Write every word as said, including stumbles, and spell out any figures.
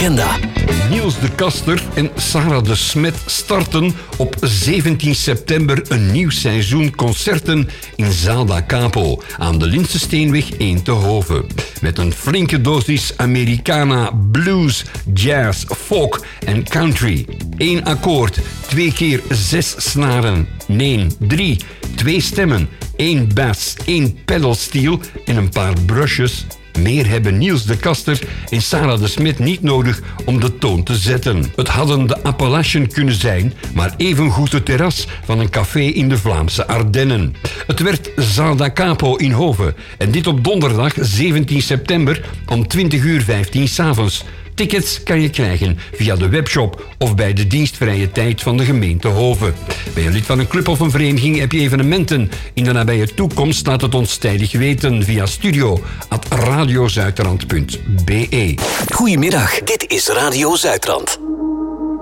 agenda. Niels de Kaster en Sarah de Smet starten op zeventien september een nieuw seizoen concerten in Zaal da Capo aan de Lindsesteenweg één te Hoven. Met een flinke dosis Americana, blues, jazz, folk en country. Eén akkoord, twee keer zes snaren. Nee, drie, twee stemmen, één bass, één pedalsteel en een paar brushes. Meer hebben Niels de Kaster en Sarah de Smet niet nodig om de toon te zetten. Het hadden de Appalachen kunnen zijn, maar evengoed het terras van een café in de Vlaamse Ardennen. Het werd Zaal da Capo in Hoven en dit op donderdag zeventien september om twintig uur vijftien 's avonds. Tickets kan je krijgen via de webshop of bij de dienstvrije tijd van de gemeente Hoven. Ben je lid van een club of een vereniging, heb je evenementen in de nabije toekomst, laat het ons tijdig weten via studio at radiozuidrand punt be. Goedemiddag, dit is Radio Zuidrand.